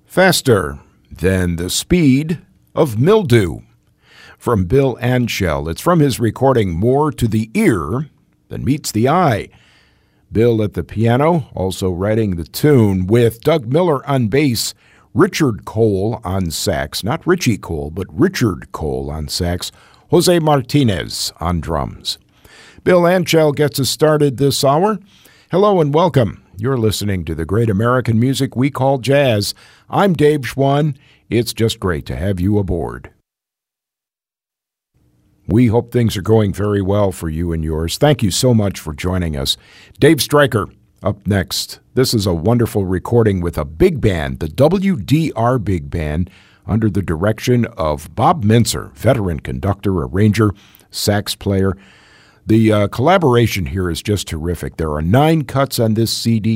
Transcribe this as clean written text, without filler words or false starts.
Faster than the speed of mildew. From Bill Anshel. It's from his recording More to the Ear Than Meets the Eye. Bill at the piano, also writing the tune, with Doug Miller on bass, Richard Cole on sax, not Richie Cole, but Richard Cole on sax, Jose Martinez on drums. Bill Anshel gets us started this hour. Hello and welcome. You're listening to the great American music we call jazz. I'm Dave Schwann. It's just great to have you aboard. We hope things are going very well for you and yours. Thank you so much for joining us. Dave Stryker up next. This is a wonderful recording with a big band, the WDR Big Band, under the direction of Bob Mintzer, veteran conductor, arranger, sax player. The collaboration here is just terrific. There are 9 cuts on this CD.